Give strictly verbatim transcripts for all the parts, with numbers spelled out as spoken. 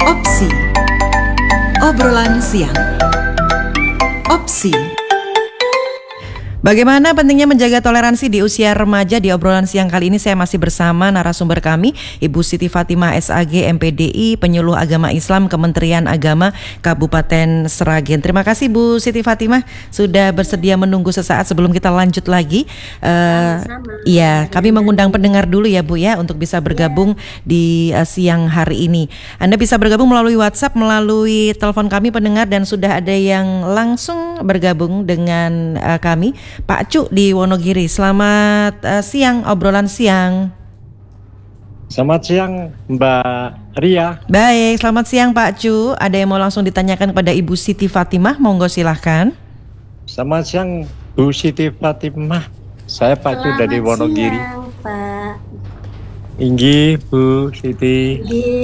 Opsi Obrolan Siang. Opsi. Bagaimana pentingnya menjaga toleransi di usia remaja? Di obrolan siang kali ini saya masih bersama narasumber kami, Ibu Siti Fatimah S A G M P D I, Penyuluh Agama Islam Kementerian Agama Kabupaten Sragen. Terima kasih Bu Siti Fatimah sudah bersedia menunggu sesaat sebelum kita lanjut lagi. Uh, iya, kami mengundang pendengar dulu ya Bu ya untuk bisa bergabung di uh, siang hari ini. Anda bisa bergabung melalui WhatsApp, melalui telepon kami pendengar, dan sudah ada yang langsung bergabung dengan uh, kami. Pak Cu di Wonogiri, selamat uh, siang, obrolan siang. Selamat siang Mbak Ria. Baik, selamat siang Pak Cu. Ada yang mau langsung ditanyakan kepada Ibu Siti Fatimah? Monggo silahkan. Selamat siang Bu Siti Fatimah. Saya Pak Cu dari Wonogiri. Selamat siang Pak. Inggi Bu Siti. Inggi.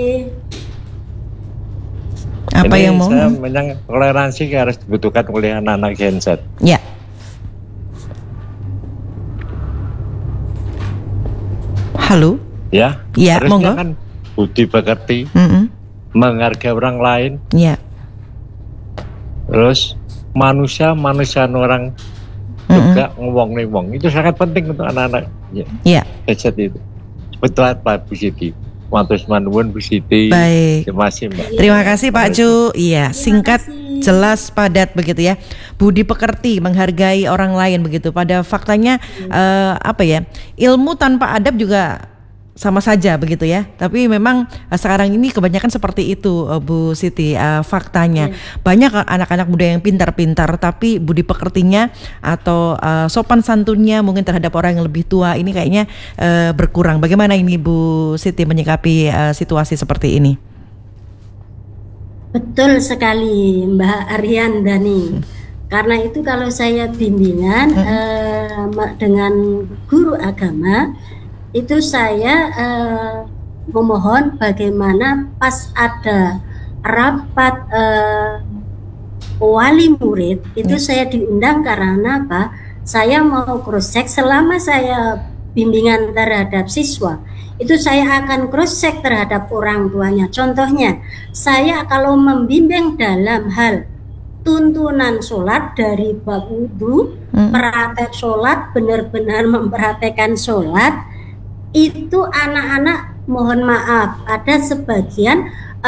Apa Ini yang mau? Saya menyang toleransi harus dibutuhkan oleh anak-anak Gen Z. Ya. Halo. Ya. Ya, harusnya monggo. kan budi pekerti, Mm-mm. menghargai orang lain. Ya. Terus manusia manusia orang juga ngomong ngomong. Itu sangat penting untuk anak-anak ya. Ya. Gen Z itu. Betul Pak Bu Siti. Matus manuwun Bu Siti. Baik. Terima kasih Mbak. Terima kasih Pak Cu. Iya, singkat, kasih. jelas, padat begitu ya. Budi pekerti, menghargai orang lain begitu. Pada faktanya eh, apa ya? Ilmu tanpa adab juga sama saja begitu ya. Tapi memang eh, sekarang ini kebanyakan seperti itu eh, Bu Siti, eh, faktanya. Banyak anak-anak muda yang pintar-pintar tapi budi pekertinya atau eh, sopan santunnya mungkin terhadap orang yang lebih tua ini kayaknya eh, berkurang. Bagaimana ini Bu Siti menyikapi eh, situasi seperti ini? Betul sekali Mbak Ariandani. Karena itu kalau saya bimbingan hmm. eh, dengan guru agama, itu saya eh, memohon bagaimana pas ada rapat eh, wali murid, itu hmm. saya diundang karena apa? Saya mau cross check selama saya bimbingan terhadap siswa. Itu saya akan cross check terhadap orang tuanya. Contohnya, saya kalau membimbing dalam hal tuntunan sholat dari bab wudhu, hmm. praktek sholat, benar-benar memperhatikan sholat, itu anak-anak mohon maaf, ada sebagian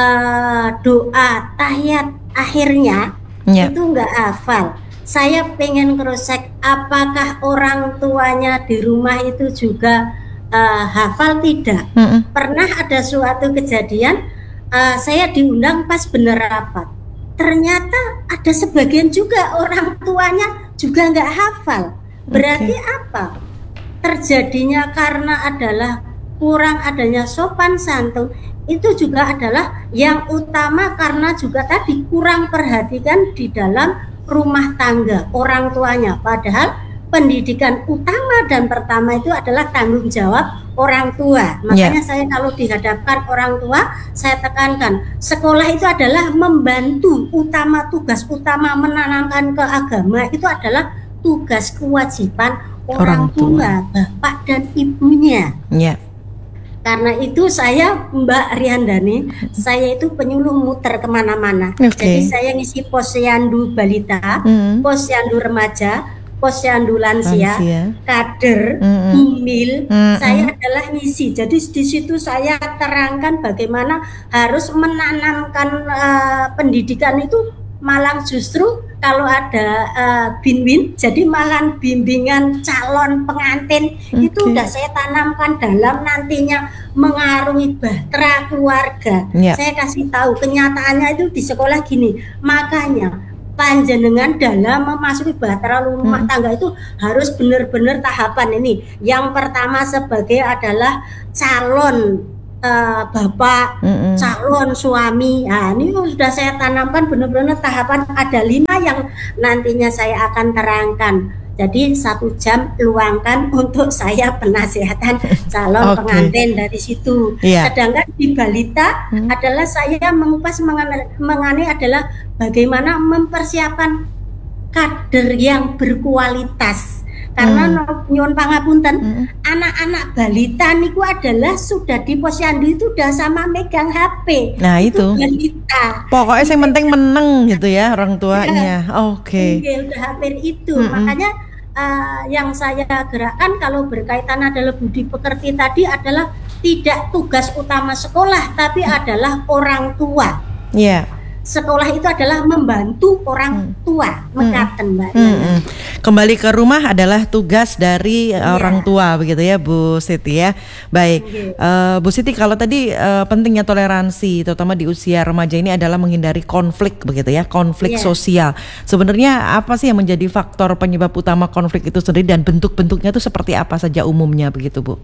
uh, doa tahiyat akhirnya yeah. itu nggak hafal. Saya pengen cross check apakah orang tuanya di rumah itu juga Uh, hafal tidak. Mm-mm. Pernah ada suatu kejadian uh, saya diundang pas bener rapat, ternyata ada sebagian juga orang tuanya juga nggak hafal. Berarti okay. apa? Terjadinya karena adalah kurang adanya sopan santun. Itu juga adalah yang utama karena juga tadi kurang perhatikan di dalam rumah tangga orang tuanya. Padahal pendidikan utama dan pertama itu adalah tanggung jawab orang tua. Makanya yeah. saya kalau dihadapkan orang tua, saya tekankan sekolah itu adalah membantu. Utama tugas utama menanamkan ke agama itu adalah tugas kewajiban orang, orang tua, tua, bapak dan ibunya. Yeah. Karena itu saya Mbak Riandani, saya itu penyuluh muter kemana-mana. Okay. Jadi saya ngisi posyandu balita, mm. posyandu remaja, posyandu lansia, lansia, kader, mm-hmm. bumil, mm-hmm. saya adalah ngisi. Jadi di situ saya terangkan bagaimana harus menanamkan uh, pendidikan itu malah justru kalau ada uh, bin-bin, jadi malah bimbingan calon pengantin okay. itu udah saya tanamkan dalam nantinya mengarungi bahtera keluarga. Yeah. Saya kasih tahu kenyataannya itu di sekolah gini, makanya panjenengan dalam memasuki bahtera rumah hmm. tangga itu harus benar-benar tahapan ini. Yang pertama sebagai adalah calon uh, bapak, hmm. calon suami. Nah, ini sudah saya tanamkan benar-benar tahapan ada lima yang nantinya saya akan terangkan. Jadi satu jam luangkan untuk saya penasihatan calon okay. pengantin dari situ. Yeah. Sedangkan di balita hmm. adalah saya mengupas mengenai, mengenai adalah bagaimana mempersiapkan kader yang berkualitas. karena Hmm. nyuwun pangapunten, Hmm. anak-anak balita niku adalah sudah di posyandu itu udah sama megang H P. Nah itu, balita. pokoknya yang penting meneng gitu ya orang tuanya. Oke. Inggil udah hampir itu. Mm-mm. Makanya uh, yang saya gerakkan kalau berkaitan adalah budi pekerti tadi adalah tidak tugas utama sekolah, tapi adalah orang tua. Iya. Sekolah itu adalah membantu orang tua, mekaten Mbak. Mm-mm. Kembali ke rumah adalah tugas dari Iya. orang tua begitu ya Bu Siti ya. Baik, Iya. Eh, Bu Siti, kalau tadi eh, pentingnya toleransi terutama di usia remaja ini adalah menghindari konflik begitu ya, konflik Iya. sosial. Sebenarnya apa sih yang menjadi faktor penyebab utama konflik itu sendiri dan bentuk-bentuknya itu seperti apa saja umumnya begitu Bu?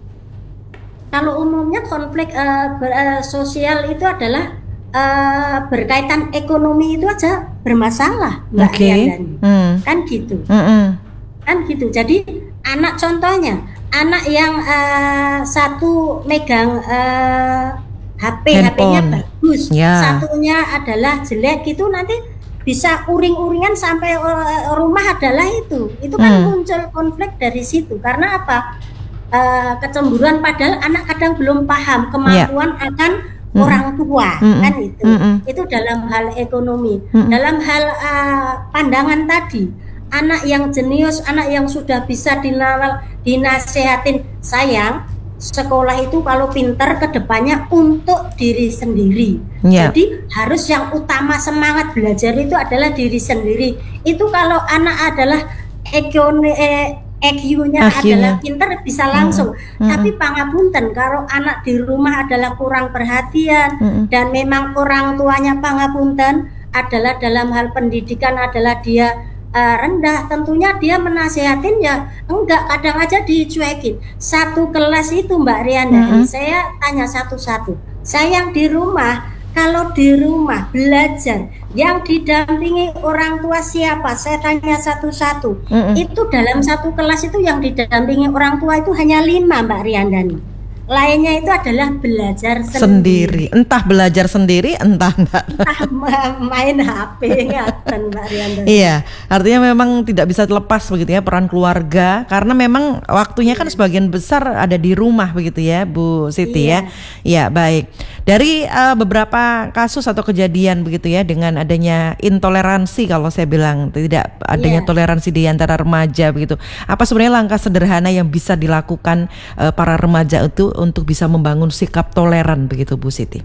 Kalau umumnya konflik uh, ber- uh, sosial itu adalah uh, berkaitan ekonomi itu aja bermasalah, Mbak Oke. Riyandani. Hmm. Kan gitu. Mm-mm. Kan gitu. Jadi anak contohnya, anak yang uh, satu megang uh, H P, H P-nya Handphone. bagus, Ya. satunya adalah jelek gitu, nanti bisa uring-uringan sampai uh, rumah adalah itu. Itu kan Hmm. muncul konflik dari situ. Karena apa? Uh, kecemburuan padahal anak kadang belum paham kemampuan akan Mm-mm. orang tua, Mm-mm. kan itu. Mm-mm. Itu dalam hal ekonomi. Mm-mm. Dalam hal uh, pandangan tadi, anak yang jenius, anak yang sudah bisa dinawal, dinasehatin, sayang, sekolah itu kalau pinter kedepannya untuk diri sendiri. Ya. Jadi harus yang utama semangat belajar itu adalah diri sendiri. Itu kalau anak adalah ekonomi eh, E Q-nya I Q-nya. adalah pinter bisa langsung. Mm-mm. Tapi pangapunten kalau anak di rumah adalah kurang perhatian Mm-mm. dan memang orang tuanya pangapunten adalah dalam hal pendidikan adalah dia uh, rendah, tentunya dia menasehatin ya enggak, kadang aja dicuekin. Satu kelas itu Mbak Riyandani, Mm-mm. saya tanya satu-satu. Saya yang di rumah, kalau di rumah belajar yang didampingi orang tua siapa? Saya tanya satu-satu. Mm-mm. Itu dalam satu kelas itu yang didampingi orang tua itu hanya lima Mbak Riyandani. Lainnya itu adalah belajar sendiri. Sendiri, entah belajar sendiri, entah enggak. Entah ma- main H P ngaten Mbak Riyandani. Iya, artinya memang tidak bisa terlepas begitu ya peran keluarga karena memang waktunya kan sebagian besar ada di rumah begitu ya Bu Siti Iya. ya. Iya, baik. Dari uh, beberapa kasus atau kejadian begitu ya dengan adanya intoleransi, kalau saya bilang tidak adanya Iya. toleransi di antara remaja begitu. Apa sebenarnya langkah sederhana yang bisa dilakukan uh, para remaja itu untuk bisa membangun sikap toleran begitu Bu Siti?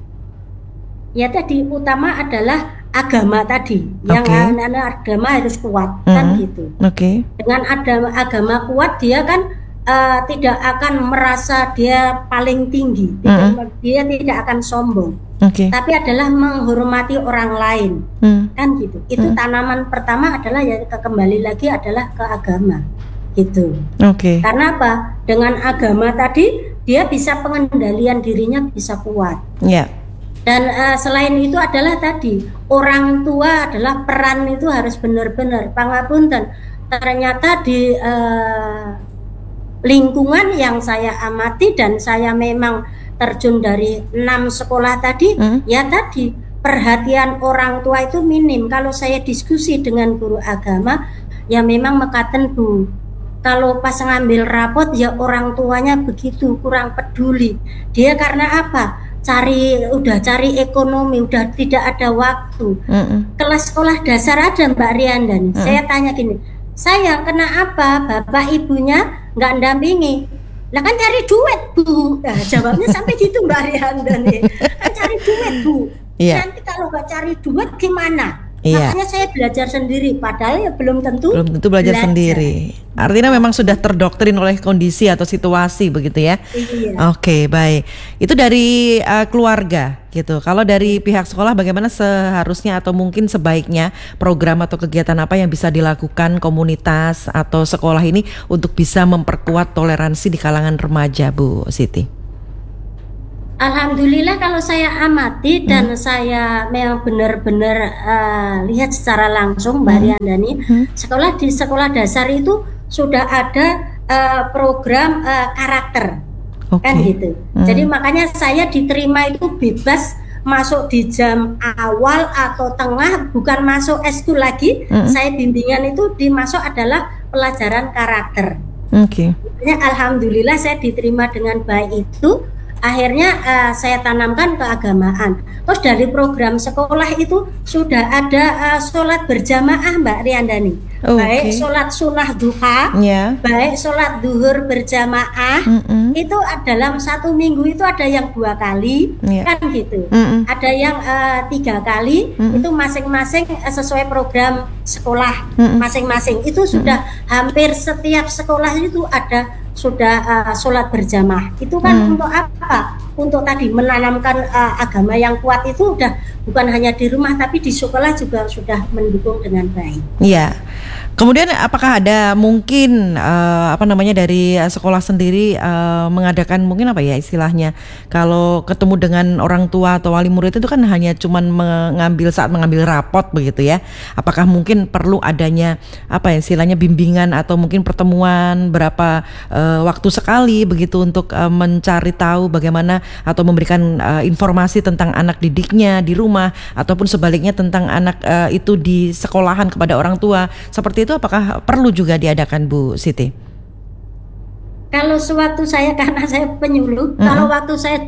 Ya tadi utama adalah agama tadi. Yang Oke. anak-anak agama harus kuat kan Mhm. gitu. Oke. Dengan agama agama kuat dia kan eh, tidak akan merasa dia paling tinggi. Tidak- Mhm. Dia tidak akan sombong. Oke. Tapi adalah menghormati orang lain. Hmm. Kan gitu. Itu Hmm. tanaman pertama adalah ya ke- kembali lagi adalah ke agama. Gitu. Oke. Karena apa? Dengan agama tadi dia bisa pengendalian dirinya bisa kuat. Ya. Dan eh, selain itu adalah tadi orang tua adalah peran itu harus benar-benar pangapunten. Ternyata di eh, lingkungan yang saya amati dan saya memang terjun dari enam sekolah tadi, Hmm. ya tadi perhatian orang tua itu minim. Kalau saya diskusi dengan guru agama, ya memang mekaten Bu. Kalau pas ngambil rapot ya orang tuanya begitu kurang peduli. Dia karena apa? Cari udah cari ekonomi, udah tidak ada waktu. Mm-mm. Kelas sekolah dasar ada Mbak Riyandani. Hmm. Saya tanya gini, sayang kenapa bapak ibunya nggak ndampingi? Lah kan cari duit Bu. Nah, jawabnya sampai gitu Mbak Riyandani. Kan cari duit Bu. Iya. Nanti kalau nggak cari duit gimana? Iya. Makanya saya belajar sendiri. Padahal ya belum tentu. Belum tentu belajar, sendiri. Artinya memang sudah terdoktrin oleh kondisi atau situasi begitu ya. Iya. Oke, baik. Itu dari uh, keluarga gitu. Kalau dari pihak sekolah bagaimana seharusnya atau mungkin sebaiknya program atau kegiatan apa yang bisa dilakukan komunitas atau sekolah ini untuk bisa memperkuat toleransi di kalangan remaja, Bu Siti? Alhamdulillah kalau saya amati dan saya memang benar-benar eh, lihat secara langsung Mbak Riyandani, Hmm. sekolah di sekolah dasar itu sudah ada eh, program eh, karakter. Oke. Kan gitu. Hmm. Jadi makanya saya diterima itu bebas masuk di jam awal atau tengah, bukan masuk eskul lagi. Hmm. Saya bimbingan itu dimasuk adalah pelajaran karakter. Oke. Okay. Alhamdulillah saya diterima dengan baik itu. Akhirnya uh, saya tanamkan keagamaan. Terus dari program sekolah itu sudah ada uh, sholat berjamaah Mbak Riandani. Oh, baik okay. Sholat sunnah duha, yeah. Baik sholat duhur berjamaah. Mm-mm. Itu dalam satu minggu itu ada yang dua kali, yeah. Kan gitu. Mm-mm. Ada yang uh, tiga kali. Mm-mm. Itu masing-masing uh, sesuai program sekolah. Mm-mm. Masing-masing. Itu sudah Mm-mm. hampir setiap sekolah itu ada sudah uh, sholat berjamaah. Itu kan hmm. untuk apa? Untuk tadi menanamkan uh, agama yang kuat itu udah bukan hanya di rumah tapi di sekolah juga sudah mendukung dengan baik. Iya. Kemudian apakah ada mungkin uh, apa namanya dari sekolah sendiri uh, mengadakan mungkin apa ya istilahnya kalau ketemu dengan orang tua atau wali murid itu kan hanya cuman mengambil saat mengambil rapot begitu ya. Apakah mungkin perlu adanya apa ya istilahnya bimbingan atau mungkin pertemuan berapa uh, waktu sekali begitu untuk uh, mencari tahu bagaimana atau memberikan uh, informasi tentang anak didiknya di rumah ataupun sebaliknya tentang anak uh, itu di sekolahan kepada orang tua seperti itu apakah perlu juga diadakan Bu Siti? Kalau sewaktu saya karena saya penyuluh, mm-hmm. kalau waktu saya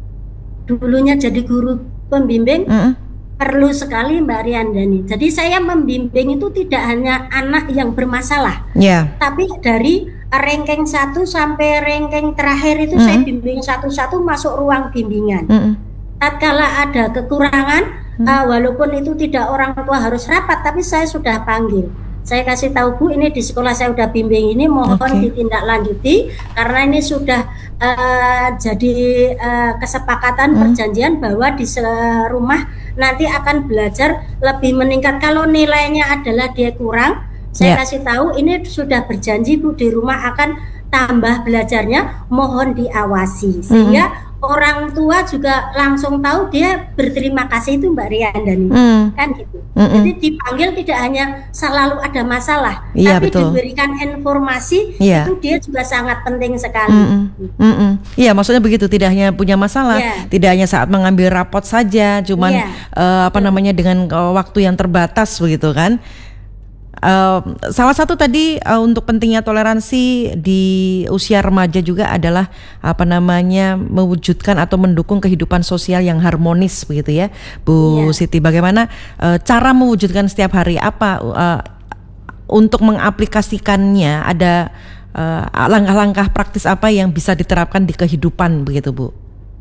dulunya jadi guru pembimbing, mm-hmm. perlu sekali Mbak Riandani. Jadi saya membimbing itu tidak hanya anak yang bermasalah, yeah. tapi dari ranking satu sampai ranking terakhir itu mm-hmm. saya bimbing satu-satu masuk ruang bimbingan. Mm-hmm. Tatkala ada kekurangan, mm-hmm. uh, walaupun itu tidak orang tua harus rapat, tapi saya sudah panggil. Saya kasih tahu Bu, ini di sekolah saya udah bimbing ini, mohon okay. ditindaklanjuti karena ini sudah uh, jadi uh, kesepakatan hmm. perjanjian bahwa di rumah nanti akan belajar lebih meningkat. Kalau nilainya adalah dia kurang, saya yeah. kasih tahu ini sudah berjanji Bu di rumah akan tambah belajarnya, mohon diawasi sehingga hmm. orang tua juga langsung tahu dia berterima kasih itu Mbak Riandani mm. kan gitu. Mm-mm. Jadi dipanggil tidak hanya selalu ada masalah, iya, tapi betul. Diberikan informasi yeah. itu dia juga sangat penting sekali. Mm-mm. Mm-mm. Iya maksudnya begitu, tidak hanya punya masalah, yeah. tidak hanya saat mengambil rapot saja, cuman yeah. uh, apa namanya dengan uh, waktu yang terbatas begitu kan. Uh, salah satu tadi uh, untuk pentingnya toleransi di usia remaja juga adalah apa namanya mewujudkan atau mendukung kehidupan sosial yang harmonis begitu ya Bu yeah. Siti. Bagaimana uh, cara mewujudkan setiap hari apa uh, untuk mengaplikasikannya, ada uh, langkah-langkah praktis apa yang bisa diterapkan di kehidupan begitu Bu?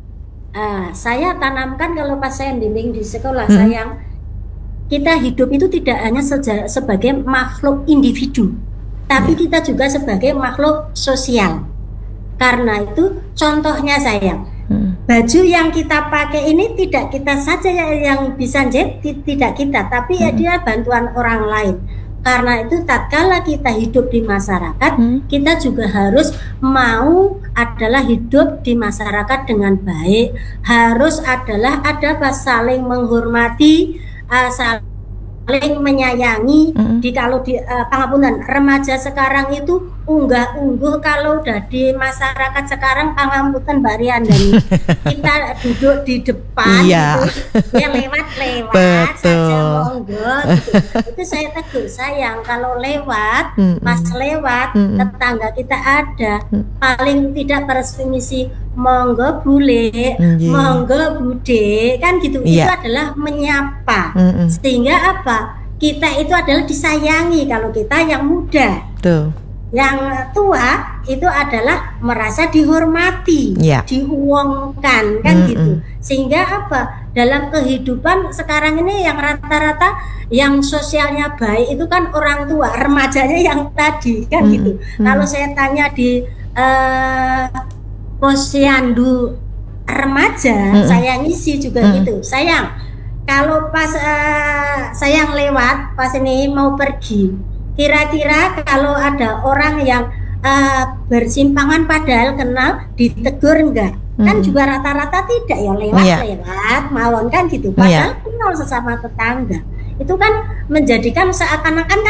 Uh, saya tanamkan kalau pas saya bimbing di sekolah hmm. sayang kita hidup itu tidak hanya seja, sebagai makhluk individu, tapi yeah. kita juga sebagai makhluk sosial. Karena itu contohnya sayang, hmm. baju yang kita pakai ini tidak kita saja yang bisa jahit, tidak kita, tapi hmm. ya dia bantuan orang lain. Karena itu tatkala kita hidup di masyarakat, hmm. kita juga harus mau adalah hidup di masyarakat dengan baik, harus adalah ada saling menghormati, Uh, saling menyayangi. Mm-hmm. Di kalau di uh, pangapunten remaja sekarang itu unggah-ungguh kalau udah di masyarakat sekarang pangapunten Mbak Riandani kita duduk di depan yeah. gitu, ya lewat-lewat saja monggo gitu. Itu saya tegur sayang kalau lewat mm-hmm. pas lewat mm-hmm. tetangga kita ada mm-hmm. paling tidak permisi monggo bule, yeah. monggo bude, kan gitu. Yeah. Itu adalah menyapa. Mm-hmm. Sehingga apa? Kita itu adalah disayangi kalau kita yang muda. Tuh. Yang tua itu adalah merasa dihormati, yeah. diuangkan, kan mm-hmm. gitu. Sehingga apa? Dalam kehidupan sekarang ini yang rata-rata yang sosialnya baik itu kan orang tua, remajanya yang tadi, kan mm-hmm. gitu. Mm-hmm. Kalau saya tanya di uh, posyandu remaja, mm-hmm. saya ngisi juga mm-hmm. gitu. Sayang, kalau pas uh, sayang lewat, pas ini mau pergi, kira-kira kalau ada orang yang uh, bersimpangan padahal kenal, ditegur enggak? Mm-hmm. Kan juga rata-rata tidak ya, lewat-lewat, yeah. mawon kan gitu. Padahal yeah. kenal sesama tetangga. Itu kan menjadikan seakan-akan